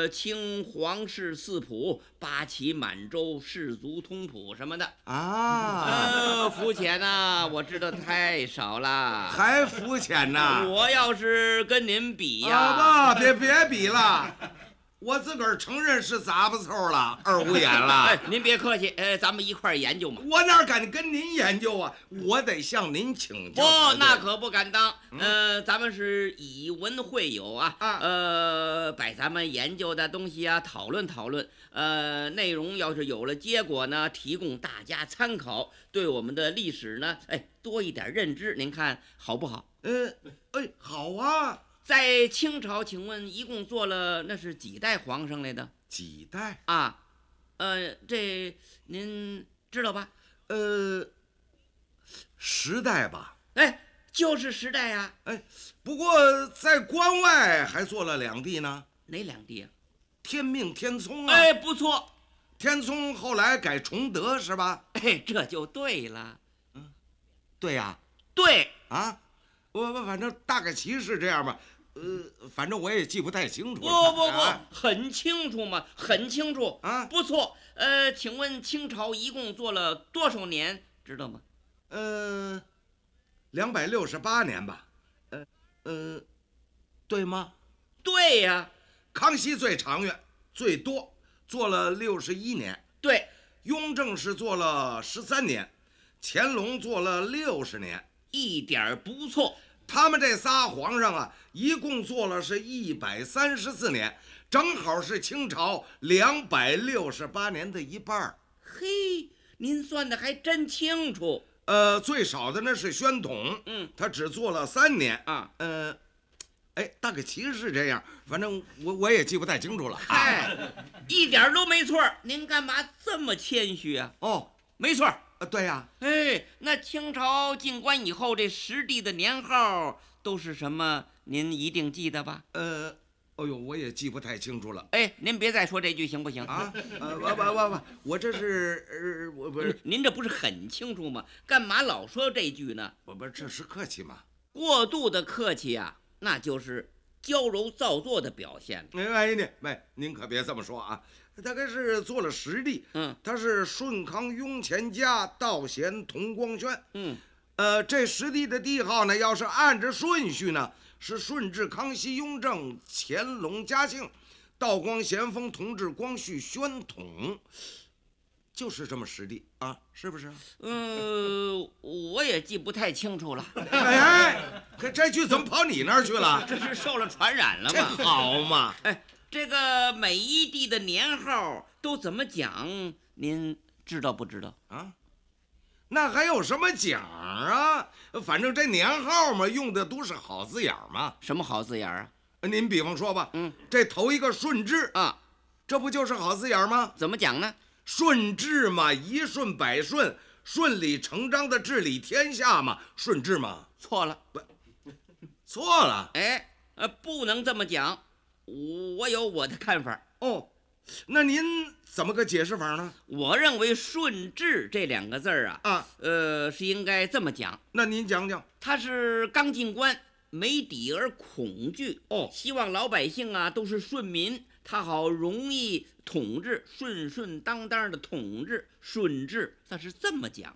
清皇室四谱，八旗满洲，士族通谱什么的啊。 肤浅呐，我知道太少了， 还肤浅呐？ 我要是跟您比呀， 啊，别比了。我自个儿承认是杂不凑了，二五眼了。 哎，您别客气，咱们一块儿研究嘛。 我哪敢跟您研究啊？我得向您请教。 不，那可不敢当。咱们是以文会友啊，把咱们研究的东西啊讨论讨论。内容要是有了结果呢，提供大家参考，对我们的历史呢，多一点认知。您看好不好？ 好啊。 在清朝，请问一共做了那是几代皇上来的？ 几代啊？这您知道吧 ？10代吧。 就是10代呀。 不过在关外还做了2帝呢。 哪2帝啊？ 天命、天聪啊。 不错。 天聪后来改崇德是吧？ 这就对了。 对呀。 对啊。我反正大概其是这样吧。反正我也记不太清楚。 不，很清楚嘛，很清楚啊。 不错。请问清朝一共做了多少年，知道吗 ？268年吧。对吗？ 对呀。 康熙最长远，最多做了61年。 对。 雍正是做了13年，乾隆做了60年。 一点不错。 他们这仨皇上啊，一共做了是134年，正好是清朝268年的一半。 嘿，您算的还真清楚。 最少的那是宣统，他只做了3年啊。 大概其实是这样，反正我也记不太清楚了。 一点都没错。您干嘛这么谦虚啊？没错。 对呀。 那清朝进关以后，这10帝的年号都是什么？您一定记得吧？ 我也记不太清楚了。 您别再说这句行不行啊？我这是我不是您这不是很清楚吗？干嘛老说这句呢？ 不是，这是客气嘛。 过度的客气啊，那就是娇柔造作的表现。 您可别这么说啊。大概是做了10帝。他是顺康、雍乾嘉、道咸、同光宣。这10帝的帝号呢，要是按着顺序呢，是顺治、康熙、雍正、乾隆、嘉庆、道光、咸丰、同治、光绪、宣统，就是这么10帝啊，是不是？ 我也记不太清楚了。 可这句怎么跑你那儿去了？ 这是受了传染了吗？ 这好嘛。 这个每一帝的年号都怎么讲？您知道不知道啊？那还有什么讲啊？反正这年号嘛，用的都是好字眼嘛。 什么好字眼啊？ 您比方说吧，这头一个顺治啊， 这不就是好字眼吗？ 怎么讲呢？ 顺治嘛，一顺百顺，顺理成章的治理天下嘛，顺治嘛。 错了， 错了。 不能这么讲。我有我的看法。 那您怎么个解释法呢？ 我认为顺治这2个字啊，是应该这么讲。 那您讲讲。 他是刚进关，没底而恐惧，希望老百姓啊都是顺民，他好容易统治，顺顺当当的统治。顺治他是这么讲。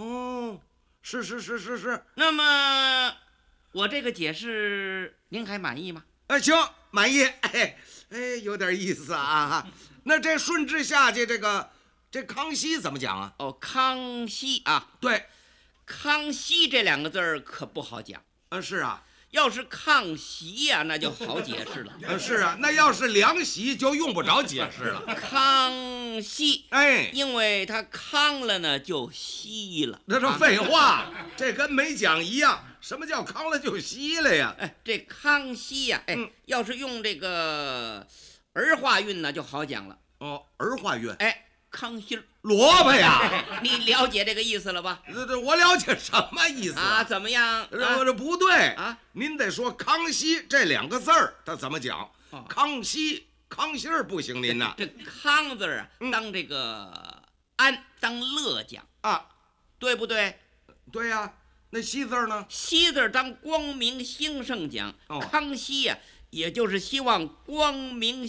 是。 那么我这个解释您还满意吗？ 行，满意。有点意思啊。那这顺治下去，这康熙怎么讲啊？ 康熙啊。 对， 康熙这2个字可不好讲。 是啊。 要是抗袭呀，那就好解释了。 是啊，那要是凉席就用不着解释了。 康熙，因为他康了呢，就息了。 那是废话，这跟没讲一样。什么叫康了就息了呀？ 这康熙呀，要是用这个儿化韵呢，就好讲了。 儿化韵。 康熙萝卜呀。 你了解这个意思了吧？ 我了解什么意思啊？怎么样？ 这不对啊！ 您得说康熙这2个字儿，他怎么讲？康熙不行，您呐。 这康字啊，当这个安当乐讲啊， 对不对？ 对呀。那熙字呢？ 熙字当光明兴盛讲。康熙呀，也就是希望光明